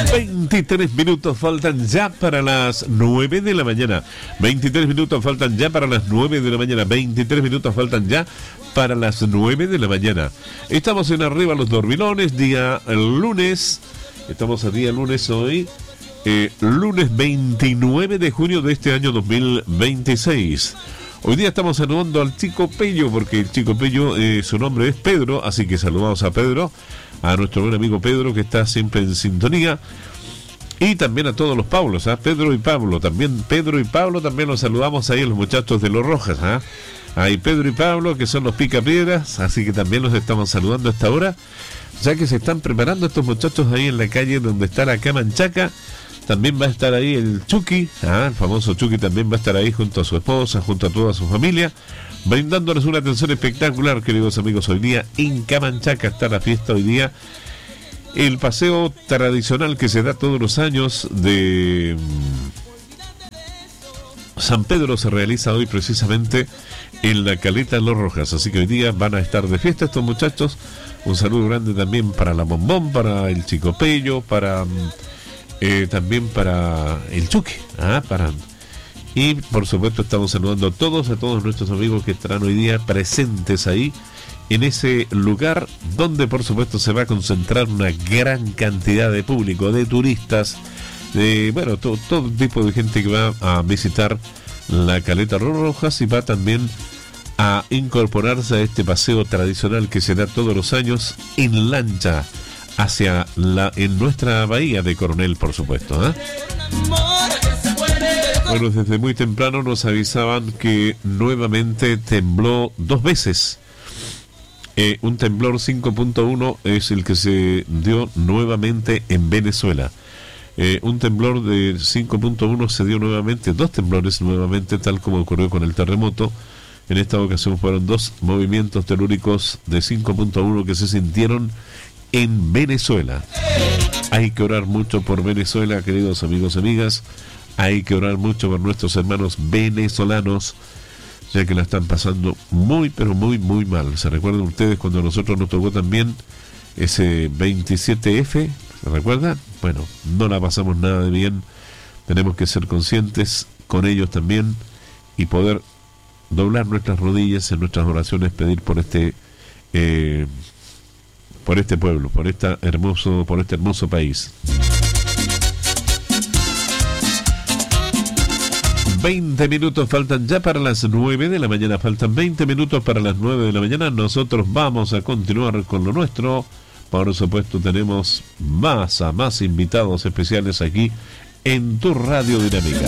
23 minutos faltan ya para las 9 de la mañana. 23 minutos faltan ya para las 9 de la mañana. 23 minutos faltan ya para las 9 de la mañana. Estamos en Arriba los Dormilones, día lunes. Estamos a día lunes hoy. Lunes 29 de junio de este año 2026. Hoy día estamos saludando al Chico Pello, porque el Chico Pello, su nombre es Pedro, así que saludamos a Pedro, a nuestro buen amigo Pedro, que está siempre en sintonía, y también a todos los Pablos, Pedro y Pablo, también Pedro y Pablo, también los saludamos ahí a los muchachos de Los Rojas, Hay Pedro y Pablo, que son los picapiedras, así que también los estamos saludando a esta hora, ya que se están preparando estos muchachos ahí en la calle donde está la Camanchaca. También va a estar ahí el Chucky, el famoso Chucky también va a estar ahí junto a su esposa, junto a toda su familia, brindándoles una atención espectacular, queridos amigos. Hoy día en Camanchaca está la fiesta hoy día, el paseo tradicional que se da todos los años de San Pedro se realiza hoy precisamente en la Caleta Los Rojas, así que hoy día van a estar de fiesta estos muchachos. Un saludo grande también para la Bombón, para el Chico Pello, para... también para el Chucky, y por supuesto estamos saludando a todos nuestros amigos que estarán hoy día presentes ahí en ese lugar donde por supuesto se va a concentrar una gran cantidad de público, de turistas, de todo tipo de gente que va a visitar la Caleta Los Rojas y va también a incorporarse a este paseo tradicional que se da todos los años en lancha hacia en nuestra bahía de Coronel, por supuesto. Bueno, desde muy temprano nos avisaban que nuevamente tembló 2 veces. Un temblor 5.1 es el que se dio nuevamente en Venezuela. Un temblor de 5.1 se dio nuevamente, 2 temblores nuevamente, tal como ocurrió con el terremoto. En esta ocasión fueron 2 movimientos telúricos de 5.1 que se sintieron en Venezuela. Hay que orar mucho por Venezuela, queridos amigos y amigas. Hay que orar mucho por nuestros hermanos venezolanos, ya que la están pasando muy, pero muy, muy mal. ¿Se recuerdan ustedes cuando a nosotros nos tocó también ese 27F? ¿Se recuerdan? Bueno, no la pasamos nada de bien. Tenemos que ser conscientes con ellos también y poder doblar nuestras rodillas en nuestras oraciones, pedir por este pueblo, por este hermoso país. 20 minutos faltan ya para las 9 de la mañana. Faltan 20 minutos para las 9 de la mañana. Nosotros vamos a continuar con lo nuestro. Por supuesto, tenemos más invitados especiales aquí en tu Radio Dinámica.